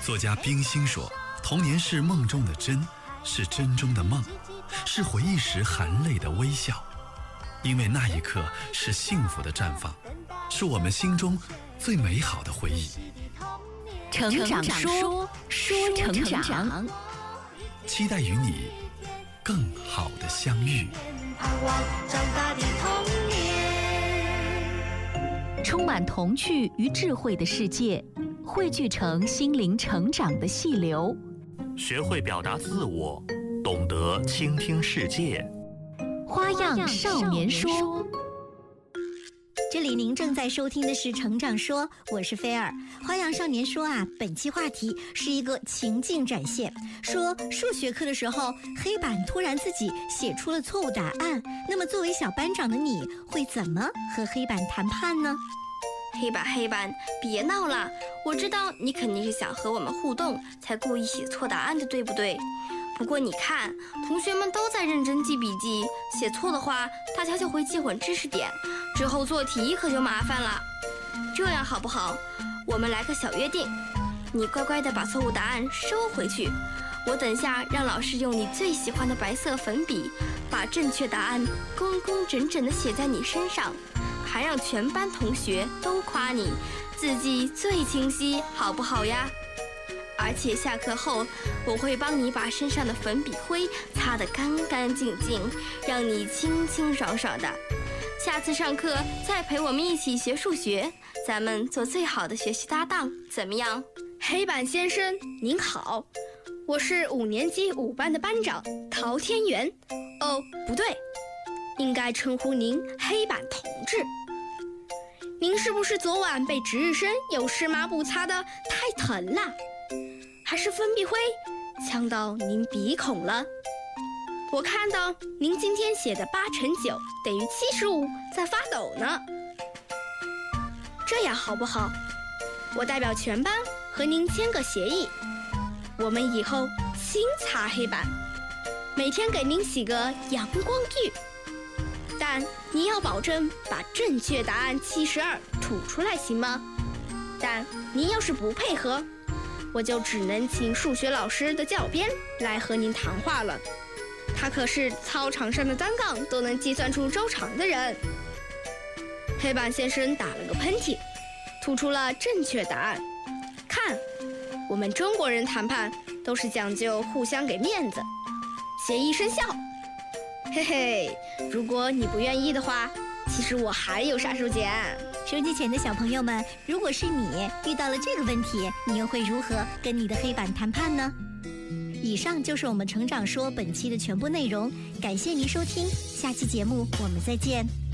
作家冰心说，童年是梦中的真，是真中的梦，是回忆时含泪的微笑，因为那一刻是幸福的绽放，是我们心中最美好的回忆。 成长说成长， 期待与你更好的相遇。 充满童趣与智慧的世界，汇聚成心灵成长的细流。 学会表达自我，懂得倾听世界。 花样少年说。 这里您正在收听的是成长说，我是菲儿。花样少年说啊，本期话题是一个情境展现，说数学课的时候，黑板突然自己写出了错误答案，那么作为小班长的你会怎么和黑板谈判呢？ 黑板，别闹了，我知道你肯定是想和我们互动，才故意写错答案的，对不对？不过你看，同学们都在认真记笔记，写错的话，大家就会记混知识点，之后做题可就麻烦了。这样好不好？我们来个小约定，你乖乖地把错误答案收回去，我等下让老师用你最喜欢的白色粉笔，把正确答案工工整整地写在你身上，还让全班同学都夸你字迹最清晰，好不好呀？而且下课后，我会帮你把身上的粉笔灰擦得干干净净，让你清清爽爽的。下次上课再陪我们一起学数学，咱们做最好的学习搭档，怎么样？ 黑板先生您好，我是5年级5班的班长陶天元。哦，不对，应该称呼您黑板同志。您是不是昨晚被值日生用湿抹布擦得太疼了？还是粉笔灰呛到您鼻孔了？我看到您今天写的8乘9等于75在发抖呢。这样好不好？我代表全班和您签个协议，我们以后勤擦黑板，每天给您洗个阳光浴，但您要保证把正确答案72吐出来，行吗？但您要是不配合，我就只能请数学老师的教鞭来和您谈话了。他可是操场上的单杠都能计算出周长的人。黑板先生打了个喷嚏，吐出了正确答案。看，我们中国人谈判都是讲究互相给面子。协议生效。嘿嘿，如果你不愿意的话，其实我还有杀手锏。 收机前的小朋友们，如果是你遇到了这个问题，你又会如何跟你的黑板谈判呢？以上就是我们成长说本期的全部内容，感谢您收听，下期节目我们再见。